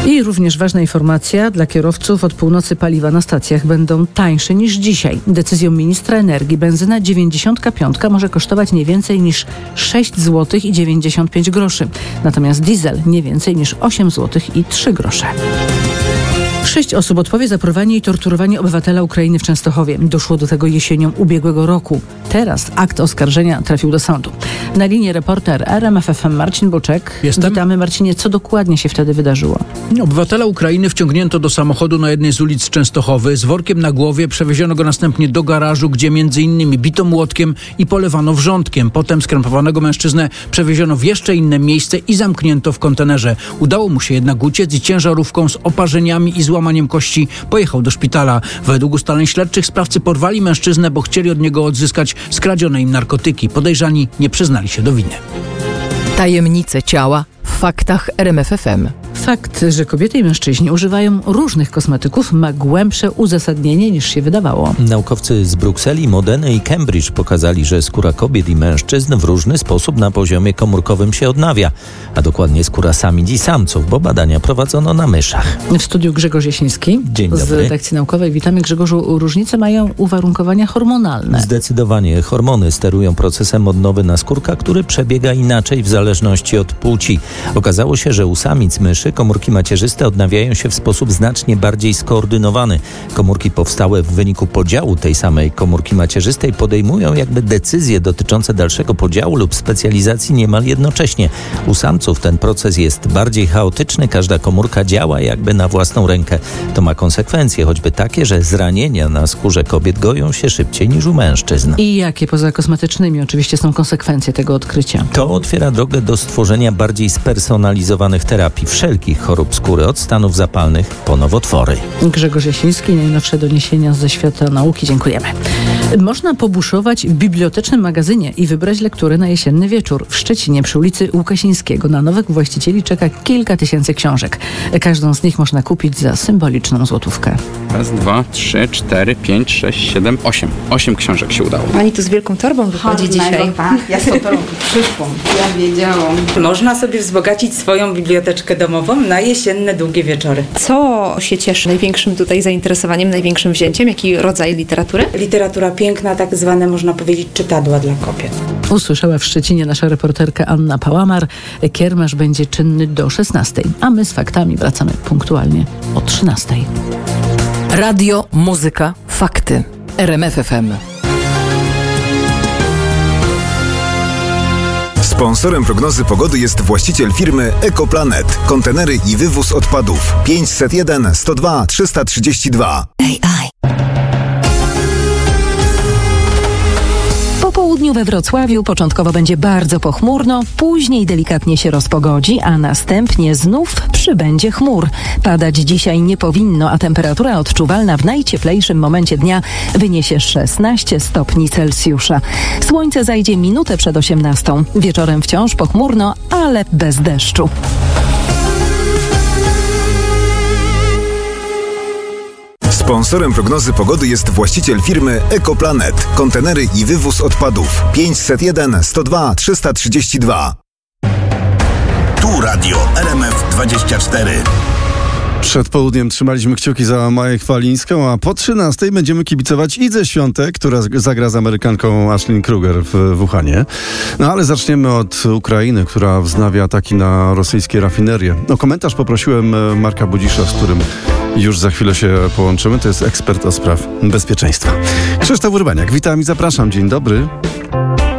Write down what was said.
I również ważna informacja dla kierowców: od północy paliwa na stacjach będą tańsze niż dzisiaj. Decyzją ministra energii benzyna 95 może kosztować nie więcej niż 6 zł i 95 groszy. Natomiast diesel nie więcej niż 8 zł i 3 grosze. 6 osób odpowie za porwanie i torturowanie obywatela Ukrainy w Częstochowie. Doszło do tego jesienią ubiegłego roku. Teraz akt oskarżenia trafił do sądu. Na linii reporter RMF FM Marcin Boczek. Jestem. Witamy, Marcinie. Co dokładnie się wtedy wydarzyło? Obywatela Ukrainy wciągnięto do samochodu na jednej z ulic Częstochowy. Z workiem na głowie przewieziono go następnie do garażu, gdzie m.in. bito młotkiem i polewano wrzątkiem. Potem skrępowanego mężczyznę przewieziono w jeszcze inne miejsce i zamknięto w kontenerze. Udało mu się jednak uciec i ciężarówką z oparzeniami i złamaniem kości pojechał do szpitala. Według ustaleń śledczych sprawcy porwali mężczyznę, bo chcieli od niego odzyskać skradzione im narkotyki. Podejrzani nie przyznali się do winy. Tajemnice ciała w faktach RMF FM. Fakt, że kobiety i mężczyźni używają różnych kosmetyków, ma głębsze uzasadnienie niż się wydawało. Naukowcy z Brukseli, Modeny i Cambridge pokazali, że skóra kobiet i mężczyzn w różny sposób na poziomie komórkowym się odnawia, a dokładnie skóra samic i samców, bo badania prowadzono na myszach. W studiu Grzegorz Jasiński Dzień dobry. Z redakcji naukowej. Witamy, Grzegorzu. Różnice mają uwarunkowania hormonalne. Zdecydowanie hormony sterują procesem odnowy naskórka, który przebiega inaczej w zależności od płci. Okazało się, że u samic myszy komórki macierzyste odnawiają się w sposób znacznie bardziej skoordynowany. Komórki powstałe w wyniku podziału tej samej komórki macierzystej podejmują jakby decyzje dotyczące dalszego podziału lub specjalizacji niemal jednocześnie. U samców ten proces jest bardziej chaotyczny, każda komórka działa jakby na własną rękę. To ma konsekwencje, choćby takie, że zranienia na skórze kobiet goją się szybciej niż u mężczyzn. I jakie poza kosmetycznymi oczywiście są konsekwencje tego odkrycia? To otwiera drogę do stworzenia bardziej spersonalizowanych terapii wszelkich chorób skóry, od stanów zapalnych po nowotwory. Grzegorz Jasiński, najnowsze doniesienia ze świata nauki. Dziękujemy. Można pobuszować w bibliotecznym magazynie i wybrać lekturę na jesienny wieczór. W Szczecinie przy ulicy Łukasińskiego na nowych właścicieli czeka kilka tysięcy książek. Każdą z nich można kupić za symboliczną złotówkę. Raz, 2, 3, 4, 5, 6, 7, 8. 8 książek się udało. Pani tu z wielką torbą wychodzi dzisiaj. Tak, ja z tą torbą przyszłam. Ja wiedziałam. Można sobie wzbogacić swoją biblioteczkę domową na jesienne, długie wieczory. Co się cieszy największym tutaj zainteresowaniem, największym wzięciem? Jaki rodzaj literatury? Literatura piękna, tak zwane, można powiedzieć, czytadła dla kobiet. Usłyszała w Szczecinie nasza reporterka Anna Pałamar. Kiermasz będzie czynny do 16, a my z faktami wracamy punktualnie o 13. Radio, muzyka, fakty. RMF FM. Sponsorem prognozy pogody jest właściciel firmy Ekoplanet. Kontenery i wywóz odpadów. 501 102 332. Po południu we Wrocławiu początkowo będzie bardzo pochmurno, później delikatnie się rozpogodzi, a następnie znów przybędzie chmur. Padać dzisiaj nie powinno, a temperatura odczuwalna w najcieplejszym momencie dnia wyniesie 16 stopni Celsjusza. Słońce zajdzie minutę przed 18. Wieczorem wciąż pochmurno, ale bez deszczu. Sponsorem prognozy pogody jest właściciel firmy Ekoplanet. Kontenery i wywóz odpadów. 501 102 332. Tu radio RMF24. Przed południem trzymaliśmy kciuki za Maję Chwalińską, a po 13 będziemy kibicować Idze Świątek, która zagra z Amerykanką Ashlyn Kruger w Wuhanie. No ale zaczniemy od Ukrainy, która wznawia ataki na rosyjskie rafinerie. O komentarz poprosiłem Marka Budzisza, z którym już za chwilę się połączymy. To jest ekspert od spraw bezpieczeństwa. Krzysztof Urbaniak, witam i zapraszam. Dzień dobry.